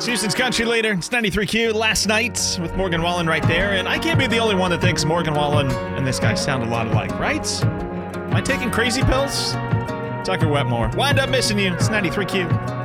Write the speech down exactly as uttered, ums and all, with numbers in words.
Houston's country leader. It's ninety-three Q last night with Morgan Wallen right there. And I can't be the only one that thinks Morgan Wallen and this guy sound a lot alike, right? Am I taking crazy pills? Tucker Wetmore. Wind up missing you. It's ninety-three Q.